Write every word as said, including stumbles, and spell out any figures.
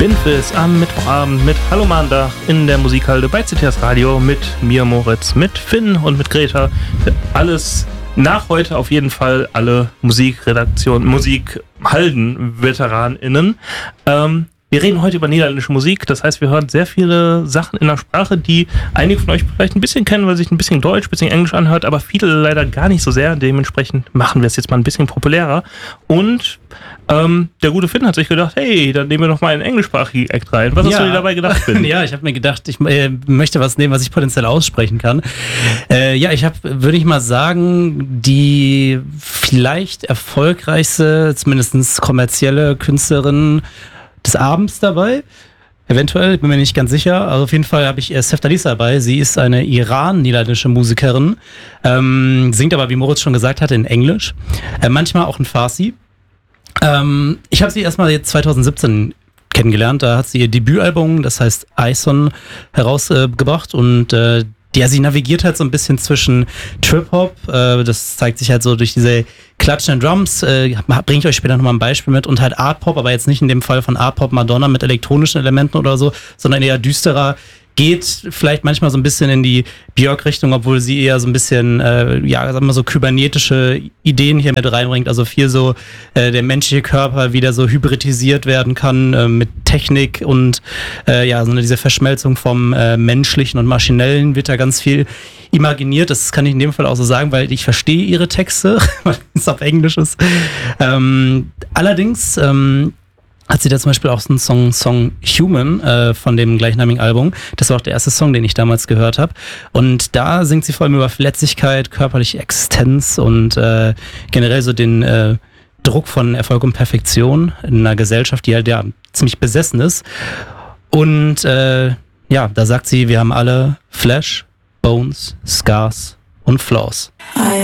Spinfis am Mittwochabend mit Hallo Mahndach in der Musikhalde bei C T S Radio mit mir Moritz, mit Finn und mit Greta. Alles nach heute auf jeden Fall alle Musikredaktionen, Musikhalden-VeteranInnen. Ähm, wir reden heute über niederländische Musik, das heißt, wir hören sehr viele Sachen in einer Sprache, die einige von euch vielleicht ein bisschen kennen, weil sich ein bisschen Deutsch, ein bisschen Englisch anhört, aber viele leider gar nicht so sehr. Dementsprechend machen wir es jetzt mal ein bisschen populärer. Und ähm, der gute Finn hat sich gedacht, hey, dann nehmen wir noch mal einen englischsprachigen Act rein. Was ja. hast du dir dabei gedacht, Finn? Ja, ich habe mir gedacht, ich äh, möchte was nehmen, was ich potenziell aussprechen kann. Äh, ja, ich habe, würde ich mal sagen, die vielleicht erfolgreichste, zumindest kommerzielle Künstlerin des Abends dabei. Eventuell, bin mir nicht ganz sicher. Also auf jeden Fall habe ich äh, Sefdalisa dabei. Sie ist eine Iran-niederländische Musikerin, ähm, singt aber, wie Moritz schon gesagt hat, in Englisch. Äh, manchmal auch in Farsi. Ähm, ich habe sie erstmal jetzt zwanzig siebzehn kennengelernt. Da hat sie ihr Debütalbum, das heißt Ison, herausgebracht. Und äh, ja, sie navigiert halt so ein bisschen zwischen Trip-Hop, äh, das zeigt sich halt so durch diese klatschenden Drums, äh, bringe ich euch später nochmal ein Beispiel mit, und halt Art-Pop, aber jetzt nicht in dem Fall von Art-Pop Madonna mit elektronischen Elementen oder so, sondern eher düsterer, geht vielleicht manchmal so ein bisschen in die Björk-Richtung, obwohl sie eher so ein bisschen, äh, ja, sagen wir mal so kybernetische Ideen hier mit reinbringt, also viel so äh, der menschliche Körper wieder so hybridisiert werden kann äh, mit Technik und äh, ja, so eine, diese Verschmelzung vom äh, menschlichen und maschinellen wird da ganz viel imaginiert. Das kann ich in dem Fall auch so sagen, weil ich verstehe ihre Texte, weil es auf Englisch ist. Ähm, allerdings ähm, hat sie da zum Beispiel auch so einen Song, Song Human äh, von dem gleichnamigen Album. Das war auch der erste Song, den ich damals gehört habe. Und da singt sie vor allem über Verletzlichkeit, körperliche Existenz und äh, generell so den äh, Druck von Erfolg und Perfektion in einer Gesellschaft, die halt ja ziemlich besessen ist. Und äh, ja, da sagt sie, wir haben alle Flesh, Bones, Scars und Flaws.